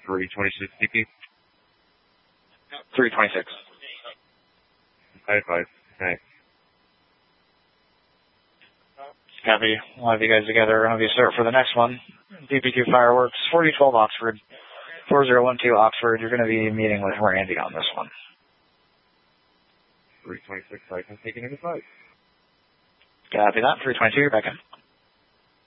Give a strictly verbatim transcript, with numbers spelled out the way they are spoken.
three twenty-six D P. three twenty-six. five five. Alright. Copy. We'll have you guys together. I'll have you start for the next one. D P two Fireworks, forty twelve Oxford, four zero one two Oxford. You're going to be meeting with Randy on this one. three twenty-six, I can take it into five. Copy that. three twenty-two, you're back in.